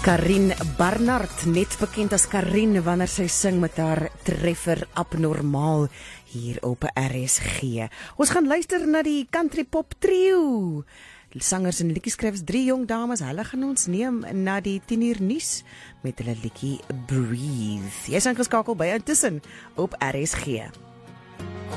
Karin Barnard, net bekend as Karin wanneer sy sing met haar treffer Abnormaal hier op RSG. Ons gaan luister na die country pop trio. Die sangers en liedjieskrywers, 3 jong dames, hulle gaan ons neem na die 10uur nuus met hulle liedjie Breathe. Jy is ingeskakel by Intussen op RSG.